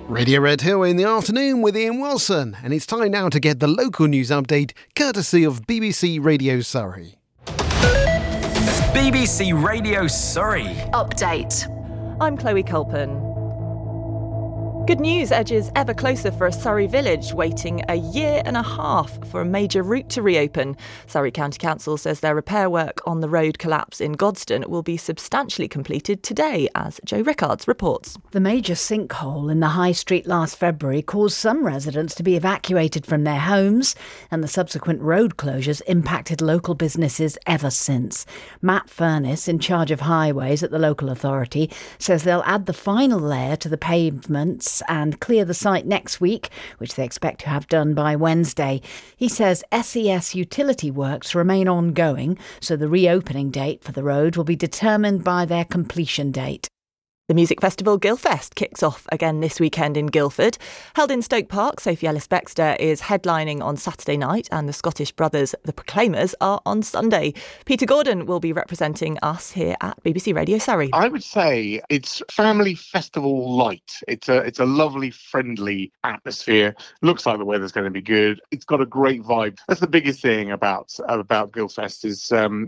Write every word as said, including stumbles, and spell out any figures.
Radio Red Hill in the afternoon with Ian Wilson, and it's time now to get the local news update courtesy of B B C Radio Surrey. B B C Radio Surrey Update. I'm Chloe Culpen. Good news edges ever closer for a Surrey village waiting a year and a half for a major route to reopen. Surrey County Council says their repair work on the road collapse in Godstone will be substantially completed today, as Joe Rickards reports. The major sinkhole in the High Street last February caused some residents to be evacuated from their homes, and the subsequent road closures impacted local businesses ever since. Matt Furness, in charge of highways at the local authority, says they'll add the final layer to the pavements and clear the site next week, which they expect to have done by Wednesday. He says S E S utility works remain ongoing, so the reopening date for the road will be determined by their completion date. The music festival Guildfest kicks off again this weekend in Guildford. Held in Stoke Park, Sophie Ellis-Bextor is headlining on Saturday night and the Scottish brothers The Proclaimers are on Sunday. Peter Gordon will be representing us here at B B C Radio Surrey. I would say it's family festival light. It's a it's a lovely, friendly atmosphere. Looks like the weather's going to be good. It's got a great vibe. That's the biggest thing about about Guildfest is um,